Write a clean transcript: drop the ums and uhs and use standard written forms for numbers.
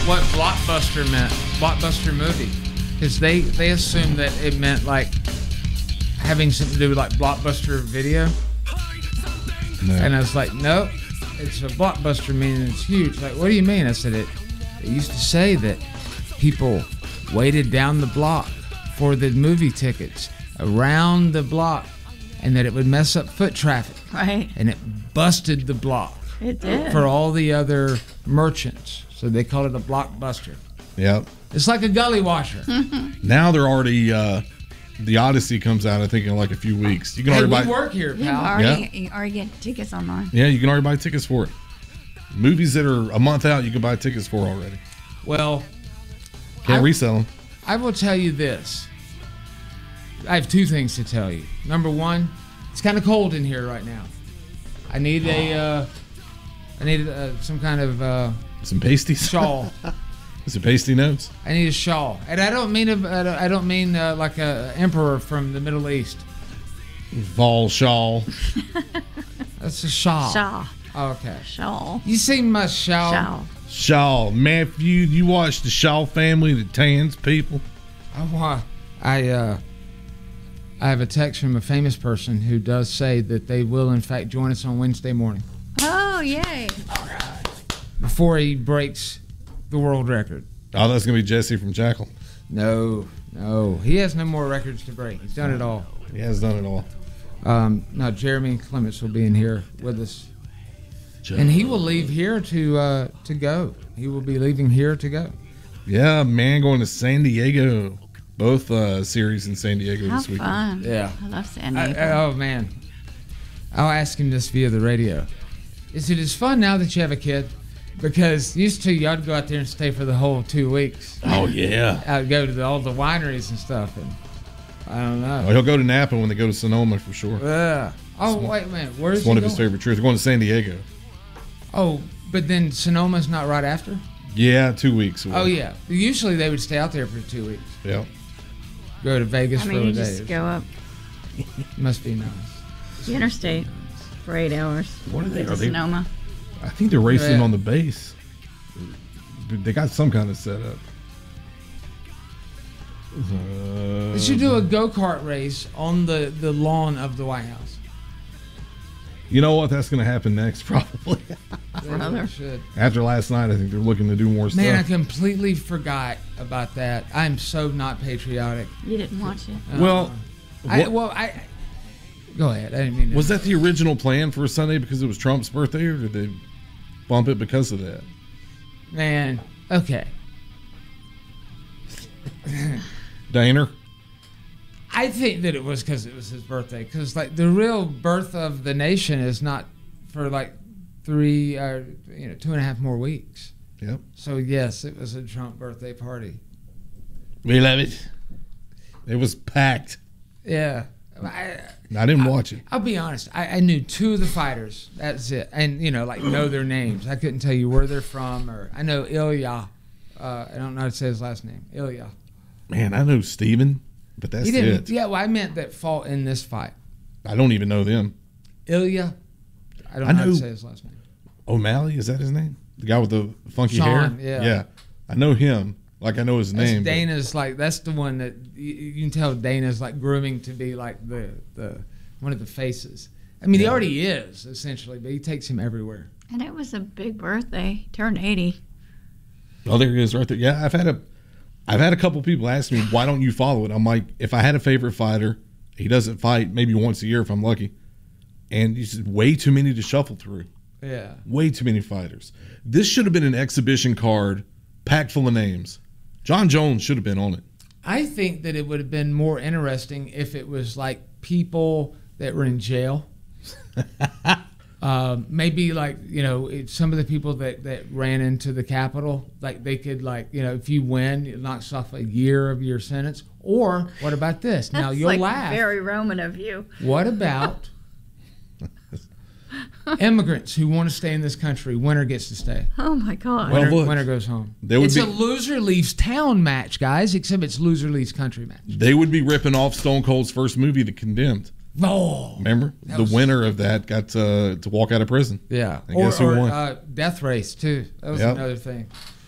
what blockbuster meant, blockbuster movie, because they assumed that it meant like having something to do with like blockbuster video. No. And I was like, nope, it's a blockbuster, meaning it's huge. Like, what do you mean? I said it used to say that people waited down the block for the movie tickets around the block, and that it would mess up foot traffic. Right. And it busted the block. It did. For all the other merchants. So they called it a blockbuster. Yep. It's like a gully washer. Now they're already, the Odyssey comes out, I think, in like a few weeks. You can already buy. We work here, pal. You already get tickets online. Yeah, you can already buy tickets for it. Movies that are a month out, you can buy tickets for already. Well, can't resell them. I will tell you this. I have two things to tell you. Number one, it's kind of cold in here right now. I need some kind of some pasties, shawl. Some pasty notes. I need a shawl, and I don't mean like a emperor from the Middle East. Vol shawl. That's a shawl. Shawl. Oh, okay. Shawl. You seen my shawl? Shawl. Shawl. Matthew, you watch the Shaw Family that tans people? I have a text from a famous person who does say that they will, in fact, join us on Wednesday morning. Oh, yay. All right. Before he breaks the world record. Oh, that's going to be Jesse from Jackal. No. He has no more records to break. He's done it all. He has done it all. No, Jeremy Clements will be in here with us. And he will leave here to go. He will be leaving here to go. Yeah, man, going to San Diego. Both series in San Diego this weekend. Fun. Yeah. I love San Diego. Oh, man. I'll ask him this via the radio. Is it as fun now that you have a kid? Because used to, y'all go out there and stay for the whole 2 weeks. Oh, yeah. I'd go to all the wineries and stuff. And I don't know. Oh, he'll go to Napa when they go to Sonoma for sure. Yeah. Oh, wait a minute. Where is it's he one going? of his favorite trips. They're going to San Diego. Oh, but then Sonoma's not right after? Yeah, 2 weeks away. Oh, yeah. Usually they would stay out there for 2 weeks. Yeah. Go to Vegas for a day. You just go up. Must be nice. The interstate for 8 hours. What are they? Are Sonoma. I think they're racing on the base. They got some kind of setup. They should do a go-kart race on the lawn of the White House. You know what? That's going to happen next, probably. They should. After last night, I think they're looking to do more stuff. Man, I completely forgot about that. I'm so not patriotic. You didn't watch it? Well, go ahead. I didn't mean to. Was that the original plan for Sunday because it was Trump's birthday, or did they bump it because of that? Man, okay. Daner? I think that it was because it was his birthday. Because like the real birth of the nation is not for like 2.5 more weeks. Yep. So yes, it was a Trump birthday party. We love it. It was packed. Yeah. I didn't watch it. I'll be honest. I knew two of the fighters. That's it. And, know their names. I couldn't tell you where they're from. Or I know Ilya. I don't know how to say his last name. Ilya. Man, I know Steven, but that's it. Yeah, well, I meant that fought in this fight. I don't even know them. Ilya. I don't know how to say his last name. O'Malley, is that his name? The guy with the funky Sean, hair? Yeah. I know him. Like, I know his name. Dana's that's the one that you can tell Dana's like grooming to be like the one of the faces. I mean, he already is essentially, but he takes him everywhere. And it was a big birthday. Turned 80. Oh, there he is right there. Yeah, I've had a couple people ask me, why don't you follow it? I'm like, if I had a favorite fighter, he doesn't fight maybe once a year if I'm lucky. And he's way too many to shuffle through. Yeah. Way too many fighters. This should have been an exhibition card packed full of names. John Jones should have been on it. I think that it would have been more interesting if it was like people that were in jail. Maybe like, some of the people that ran into the Capitol, like they could if you win, it knocks off a year of your sentence. Or what about this? Now you'll laugh. Very Roman of you. What about immigrants who want to stay in this country? Winner gets to stay. Oh my God. Winner goes home. It's a loser leaves town match, guys, except it's loser leaves country match. They would be ripping off Stone Cold's first movie, The Condemned. Oh, remember? The winner of that got to walk out of prison. Yeah. And guess who won? Death Race, too. That was another thing.